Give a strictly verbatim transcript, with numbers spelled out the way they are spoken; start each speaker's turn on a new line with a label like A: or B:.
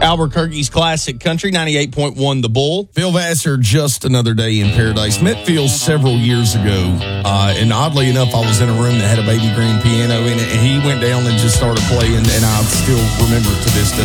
A: Albuquerque's Classic Country, ninety-eight point one The Bull.
B: Phil Vassar, Just Another Day in Paradise. Met Phil several years ago, uh, and oddly enough, I was in a room that had a baby grand piano in it, and he went down and just started playing, and I still remember to this day.